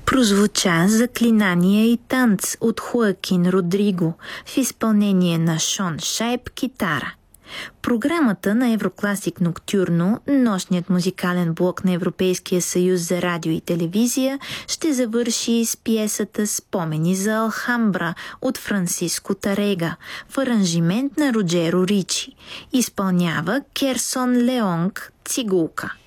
Прозвуча "Заклинание и танц" от Хоакин Родриго в изпълнение на Шон Шайб китара. Програмата на Еврокласик Ноктюрно, нощният музикален блок на Европейския съюз за радио и телевизия, ще завърши с пиесата "Спомени за Алхамбра" от Франциско Тарега в аранжимент на Роджеро Ричи. Изпълнява Керсон Леонг "Цигулка".